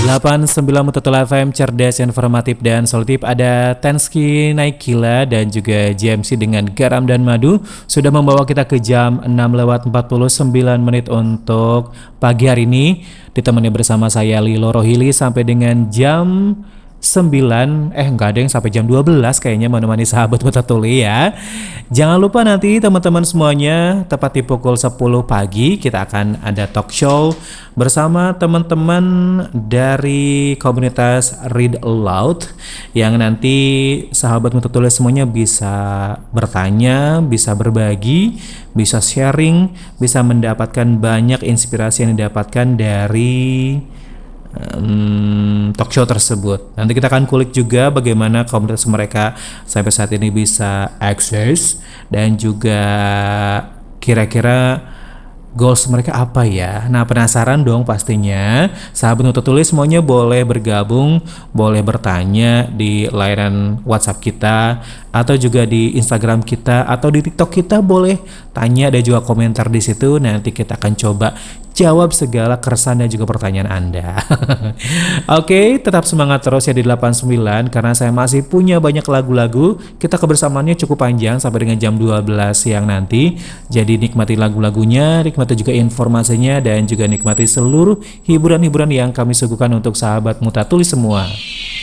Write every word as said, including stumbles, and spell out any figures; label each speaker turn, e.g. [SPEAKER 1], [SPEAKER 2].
[SPEAKER 1] delapan sembilan Mutatuul F M, cerdas, informatif, dan solutif. Ada Tenski Naikila dan juga J M C dengan Garam dan Madu sudah membawa kita ke jam enam lewat empat puluh sembilan menit untuk pagi hari ini. Ditemani bersama saya Lilo Rohili sampai dengan jam sembilan, eh enggak ada yang sampai jam dua belas kayaknya menemani sahabat Mutatuul ya. Jangan lupa nanti teman-teman semuanya tepat di pukul sepuluh pagi kita akan ada talk show bersama teman-teman dari komunitas Read Aloud yang nanti sahabat Mutatuul semuanya bisa bertanya, bisa berbagi, bisa sharing, bisa mendapatkan banyak inspirasi yang didapatkan dari Um, talk show tersebut. Nanti kita akan kulik juga bagaimana komunitas mereka sampai saat ini bisa akses dan juga kira-kira goals mereka apa ya. Nah, penasaran dong pastinya. Sahabat Mutatuul semuanya boleh bergabung, boleh bertanya di layanan WhatsApp kita atau juga di Instagram kita atau di TikTok kita, boleh tanya dan juga komentar di situ. Nanti kita akan coba jawab segala keresahan dan juga pertanyaan Anda. Oke, tetap semangat terus ya di delapan puluh sembilan karena saya masih punya banyak lagu-lagu. Kita kebersamaannya cukup panjang sampai dengan jam dua belas siang nanti. Jadi nikmati lagu-lagunya, nikmati juga informasinya dan juga nikmati seluruh hiburan-hiburan yang kami suguhkan untuk sahabat Mutatuul semua.